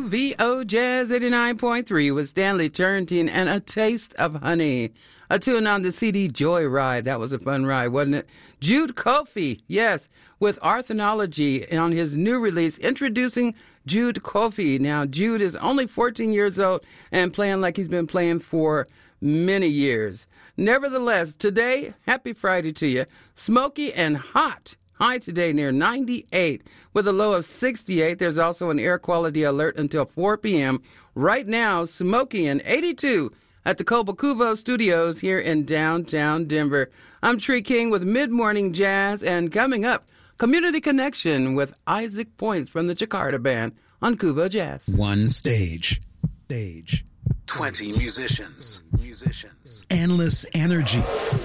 KUVO Jazz 89.3 with Stanley Turrentine and A Taste of Honey. A tune on the CD Joyride. That was a fun ride, wasn't it? Jude Kofi, yes, with Arthenology on his new release, introducing Jude Kofi. Now, Jude is only 14 years old and playing like he's been playing for many years. Nevertheless, today, happy Friday to you. Smoky and hot. High today near 98 with a low of 68. There's also an air quality alert until 4 p.m. Right now, smoky and 82 at the Cobo Studios here in downtown Denver. I'm Tree King with Mid-Morning Jazz, and coming up, Community Connection with Isaac Points from the Jakarta Band on Kubo Jazz. One stage. 20 musicians. Endless energy.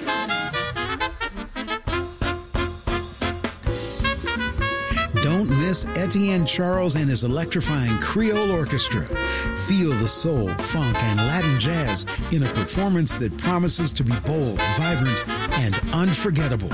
Don't miss Etienne Charles and his electrifying Creole Orchestra. Feel the soul, funk, and Latin jazz in a performance that promises to be bold, vibrant, and unforgettable.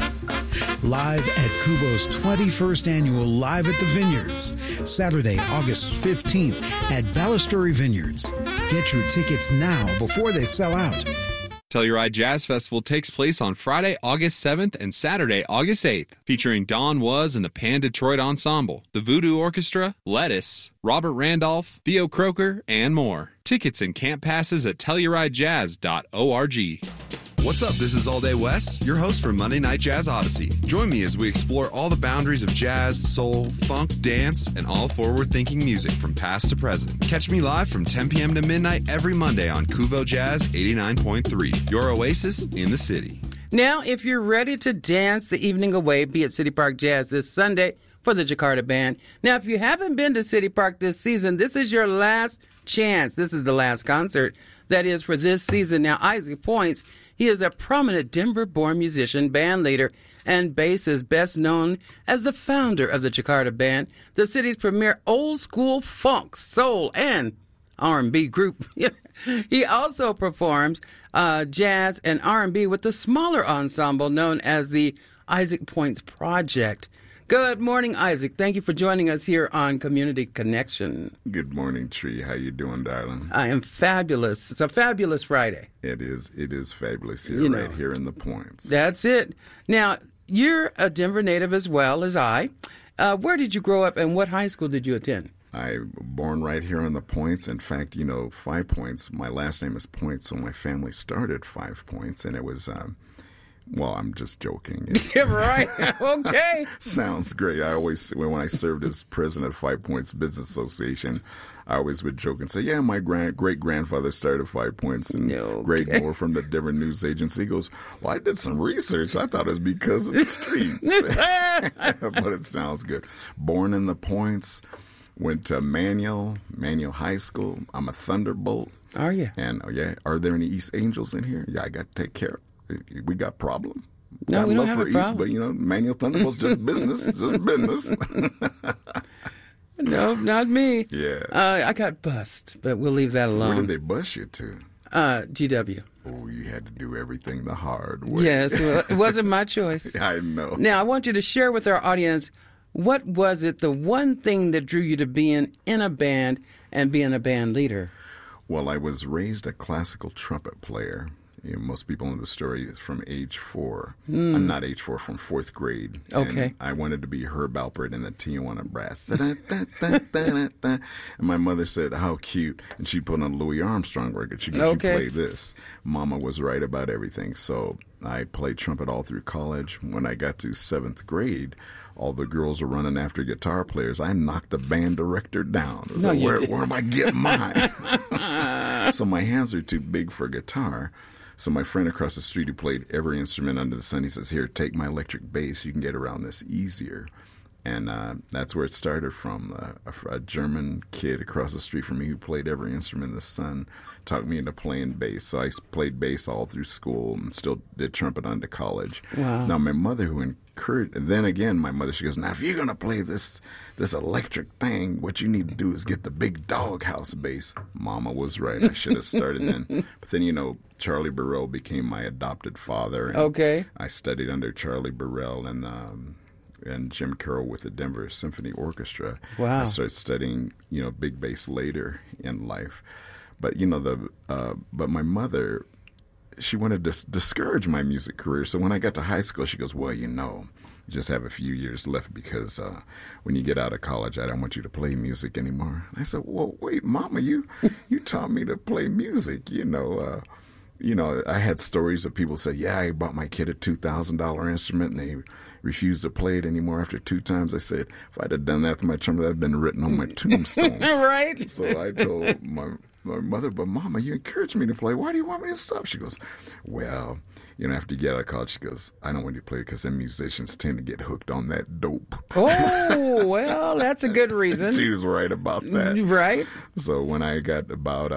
Live at Kubo's 21st annual Live at the Vineyards, Saturday, August 15th at Balustrade Vineyards. Get your tickets now before they sell out. Telluride Jazz Festival takes place on Friday, August 7th and Saturday, August 8th, featuring Don Was and the Pan Detroit Ensemble, the Voodoo Orchestra, Lettuce, Robert Randolph, Theo Croker, and more. Tickets and camp passes at TellurideJazz.org. What's up? This is All Day Wes, your host for Monday Night Jazz Odyssey. Join me as we explore all the boundaries of jazz, soul, funk, dance, and all forward-thinking music from past to present. Catch me live from 10 p.m. to midnight every Monday on Kuvo Jazz 89.3, your oasis in the city. Now, if you're ready to dance the evening away, be at City Park Jazz this Sunday for the Jakarta Band. Now, if you haven't been to City Park this season, this is your last chance. This is the last concert that is for this season. Now, Isaac Points, he is a prominent Denver-born musician, band leader, and bassist, best known as the founder of the Jakarta Band, the city's premier old-school funk, soul, and R&B group. He also performs jazz and R&B with the smaller ensemble known as the Isaac Points Project. Good morning, Isaac. Thank you for joining us here on Community Connection. Good morning, Tree. How you doing, darling? I am fabulous. It's a fabulous Friday. It is fabulous here, right here in the Points. That's it. Now, you're a Denver native as well as I. Where did you grow up and what high school did you attend? I was born right here in the Points. In fact, 5 Points. My last name is Points, so my family started 5 Points, and it was... Well, I'm just joking. Yeah, right. Okay. Sounds great. I always, when I served as president of 5 Points Business Association, I always would joke and say, yeah, my great-grandfather started 5 Points, and Greg Moore from the Denver News Agency goes, well, I did some research. I thought it was because of the streets. But it sounds good. Born in the Points, went to Manual High School. I'm a Thunderbolt. Are you? And, are there any East Angels in here? Yeah, I got to take care of. We got problem. No, got we don't love have for a East, problem. but Manual Thunderbolt's just business, just business. No, not me. Yeah. I got bussed, but we'll leave that alone. Where did they bus you to? GW. Oh, you had to do everything the hard way. Yes, well, it wasn't my choice. I know. Now, I want you to share with our audience, what was it, the one thing that drew you to being in a band and being a band leader? Well, I was raised a classical trumpet player. Most people know the story from age 4. I'm not age 4, from 4th grade. Okay. And I wanted to be Herb Alpert in the Tijuana Brass. And my mother said, how cute. And she put on Louis Armstrong record. She could play this. Mama was right about everything. So I played trumpet all through college. When I got to 7th grade, all the girls were running after guitar players. I knocked the band director down. I was like, where am I getting mine? So my hands are too big for guitar. So my friend across the street who played every instrument under the sun, he says, here, take my electric bass. You can get around this easier. And that's where it started from. A German kid across the street from me who played every instrument in the sun taught me into playing bass. So I played bass all through school and still did trumpet into college. Wow. Now, my mother, who encouraged, and then again, my mother, she goes, now, if you're going to play this electric thing, what you need to do is get the big doghouse bass. Mama was right. I should have started then. But then, Charlie Burrell became my adopted father. And I studied under Charlie Burrell, and and Jim Carroll with the Denver Symphony Orchestra. Wow. I started studying, big bass later in life. But, but my mother, she wanted to discourage my music career. So when I got to high school, she goes, well, you just have a few years left because when you get out of college, I don't want you to play music anymore. I said, well, wait, Mama, you taught me to play music, I had stories of people say, yeah, I bought my kid a $2,000 instrument and they refused to play it anymore after 2 times. I said, if I'd have done that to my trumpet, that would have been written on my tombstone. Right. So I told my mother, but Mama, you encouraged me to play. Why do you want me to stop? She goes, well, after you get out of college, she goes, I don't want you to play because them musicians tend to get hooked on that dope. Oh, well, that's a good reason. She was right about that. Right. So when I got about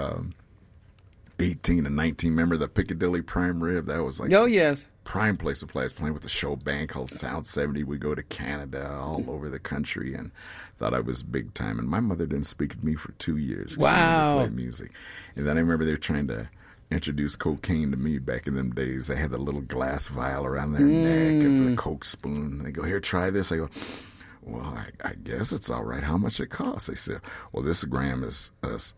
18 and 19, remember the Piccadilly Prime Rib? That was like yes. Prime place to play. I was playing with a show band called Sound 70. We go to Canada, all over the country, and thought I was big time. And my mother didn't speak to me for 2 years. Wow. She wanted to play music. And then I remember they were trying to introduce cocaine to me back in them days. They had the little glass vial around their neck and the Coke spoon. They go, here, try this. I go, well, I guess it's all right. How much it costs? They said, well, this gram is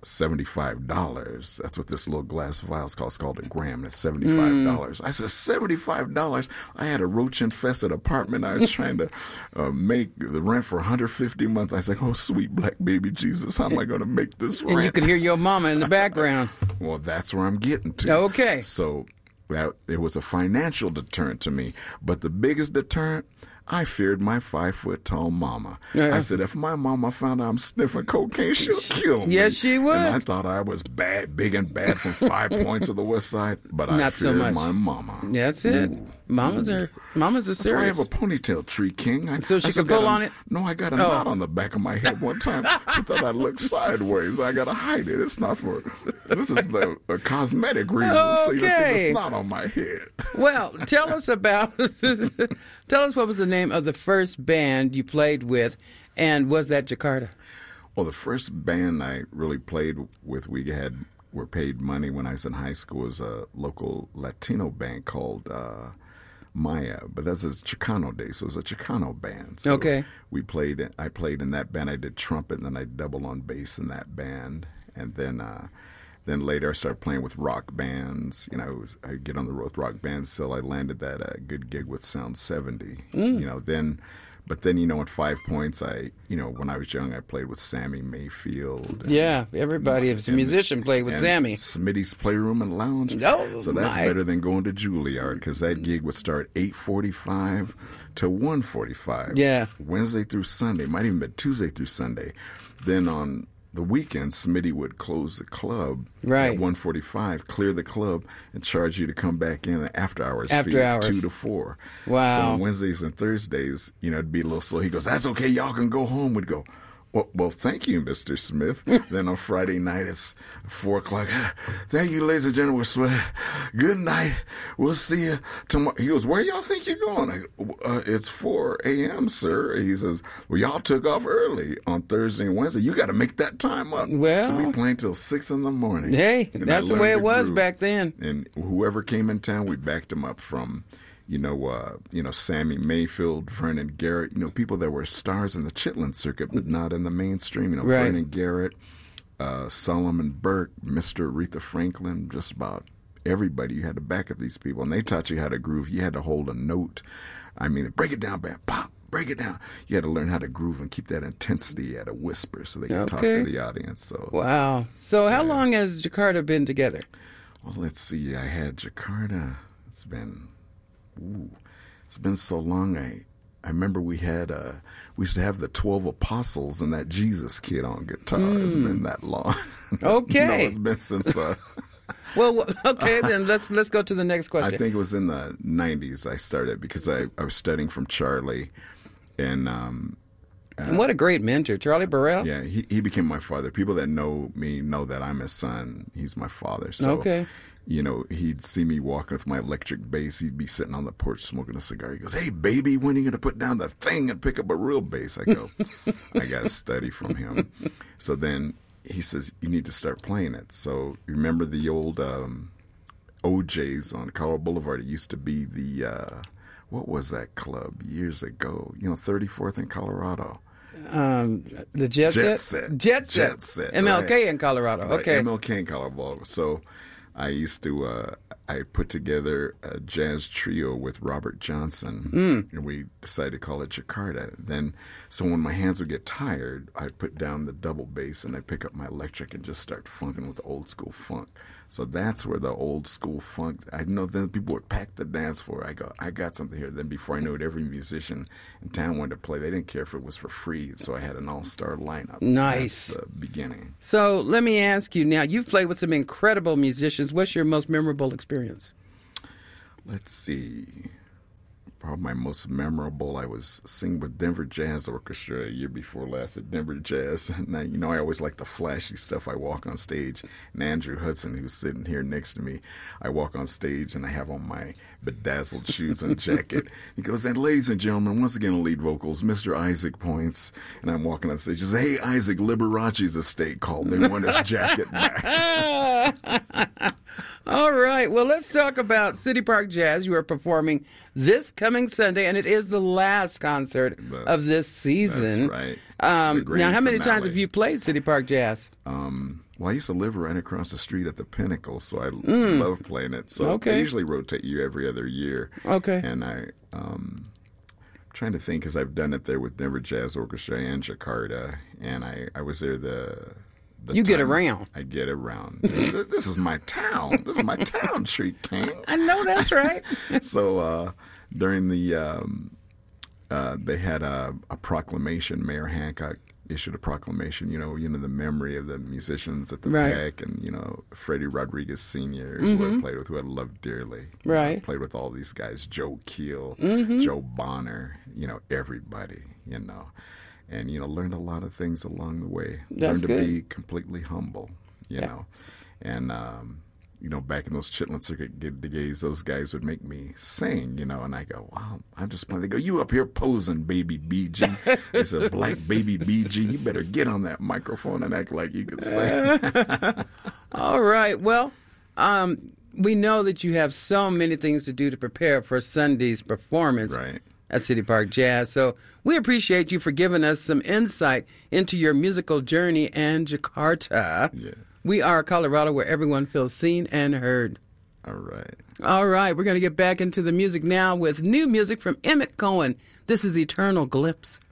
$75. That's what this little glass vial is called. It's called a gram. It's $75. I said, $75? I had a roach-infested apartment. I was trying to make the rent for $150 a month. I said, oh, sweet black baby Jesus, how am I going to make this rent? And you could hear your mama in the background. Well, that's where I'm getting to. Okay. So it was a financial deterrent to me. But the biggest deterrent, I feared my 5-foot-tall mama. I said, if my mama found out I'm sniffing cocaine, she'll kill me. Yes, she would. And I thought I was big and bad from 5 points of the West Side, but I feared my mama. That's it. Ooh. Mamas are serious. That's why I have a ponytail, Tree King. So she could pull on it? No, I got a knot on the back of my head one time. She thought I looked sideways. I got to hide it. It's not for, this is a cosmetic reason. Okay. So you see this knot on my head. Well, tell us what was the name of the first band you played with, and was that Jakarta? Well, the first band I really played with, were paid money when I was in high school, was a local Latino band called Maya, but that's his Chicano days, so it was a Chicano band. So okay. I played in that band. I did trumpet, and then I doubled on bass in that band. And then later I started playing with rock bands. I get on the road with rock bands till I landed that good gig with Sound 70. But then, at 5 Points, when I was young, I played with Sammy Mayfield. Everybody as a musician played with Sammy. Smitty's Playroom and Lounge. Oh, so that's better than going to Juilliard, because that gig would start 8:45 to 1:45. Yeah. Wednesday through Sunday. Might even be Tuesday through Sunday. Then on the weekend, Smitty would close the club at 1:45, clear the club, and charge you to come back in after hours. 2 to 4. Wow. So on Wednesdays and Thursdays, it'd be a little slow. He goes, that's okay, y'all can go home. We'd go, well, thank you, Mr. Smith. Then on Friday night, it's 4 o'clock. Thank you, ladies and gentlemen. Good night. We'll see you tomorrow. He goes, where y'all think you're going? It's 4 a.m., sir. He says, well, y'all took off early on Thursday and Wednesday. You got to make that time up. Well, so we playing till 6 in the morning. Hey, that's the way it was back then. And whoever came in town, we backed them up from Sammy Mayfield, Vernon Garrett, people that were stars in the Chitlin circuit, but not in the mainstream. Right. Vernon Garrett, Solomon Burke, Mr. Aretha Franklin, just about everybody. You had to back up these people, and they taught you how to groove. You had to hold a note. I mean, break it down, bam, pop, break it down. You had to learn how to groove and keep that intensity at a whisper so they could talk to the audience. So wow. So how long has Jakarta been together? Well, let's see. I had Jakarta. It's been so long. I remember we used to have the 12 Apostles and that Jesus Kid on guitar. It's been that long. Okay. It's been since. Well, okay, then let's go to the next question. I think it was in the 90s I started, because I was studying from Charlie, and what a great mentor, Charlie Burrell. Yeah, he became my father. People that know me know that I'm his son. He's my father. So, okay. He'd see me walking with my electric bass. He'd be sitting on the porch smoking a cigar. He goes, hey, baby, when are you going to put down the thing and pick up a real bass? I go, I got to study from him. So then he says, you need to start playing it. So remember the old OJs on Colorado Boulevard? It used to be the what was that club years ago? 34th in Colorado. The Jet Set? Jet Set. MLK right. In Colorado. Right. Okay. MLK in Colorado. So I used to, I put together a jazz trio with Robert Johnson, and we decided to call it Jakarta. Then, so when my hands would get tired, I'd put down the double bass and I'd pick up my electric and just start funking with the old school funk. So that's where the old school funk, I know then people would pack the dance floor. I go, I got something here. Then before I knew it, every musician in town wanted to play. They didn't care if it was for free. So I had an all-star lineup. Nice. At the beginning. So let me ask you now, you've played with some incredible musicians. What's your most memorable experience? Let's see. Probably my most memorable, I was singing with Denver Jazz Orchestra a year before last at Denver Jazz. And I always like the flashy stuff. I walk on stage, and Andrew Hudson, who's sitting here next to me, I walk on stage and I have on my bedazzled shoes and jacket. He goes, and ladies and gentlemen, once again, lead vocals, Mr. Isaac Points. And I'm walking on stage. He says, hey, Isaac, Liberace's estate called. They want his jacket back. All right. Well, let's talk about City Park Jazz. You are performing this coming Sunday, and it is the last concert of this season. That's right. Now, how many times have you played City Park Jazz? Well, I used to live right across the street at the Pinnacle, so I love playing it. So I usually rotate you every other year. Okay. And I'm trying to think, because I've done it there with Denver Jazz Orchestra and Jakarta, and I was there you get around. I get around. This is my town. This is my town, Street King. I know that's right. So during the, they had a proclamation. Mayor Hancock issued a proclamation, the memory of the musicians at the PEC and, Freddie Rodriguez Sr., who I played with, who I loved dearly. Right. I played with all these guys, Joe Keel, Joe Bonner, everybody, And, learned a lot of things along the way. That's learned to good. be completely humble, know. And, back in those Chitlin Circuit days, those guys would make me sing, and I go, wow, I'm just playing. They go, you up here posing, baby BG. It's a black baby BG. You better get on that microphone and act like you can sing. All right. Well, we know that you have so many things to do to prepare for Sunday's performance. Right. At City Park Jazz. So we appreciate you for giving us some insight into your musical journey and Jakarta. Yeah. We are Colorado, where everyone feels seen and heard. All right. All right. We're going to get back into the music now with new music from Emmett Cohen. This is Eternal Glimpse.